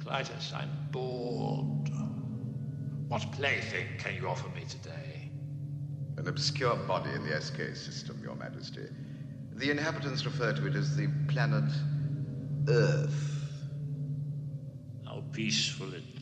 Clytus, I'm bored. What plaything can you offer me today? An obscure body in the SK system, Your Majesty. The inhabitants refer to it as the planet Earth. How peaceful it